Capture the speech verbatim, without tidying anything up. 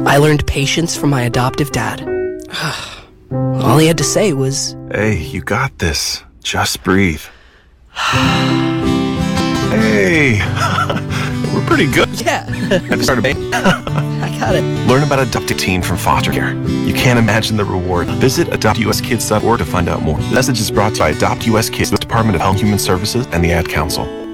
I learned patience from my adoptive dad. All he had to say was, "Hey, you got this. Just breathe." Hey, we're pretty good. yeah, I've started. I got it. Learn about Adopt a Teen from foster care. You can't imagine the reward. Visit adopt u s kids dot org to find out more. The message is brought to you by Adopt U S Kids, the Department of Health and Human Services, and the Ad Council.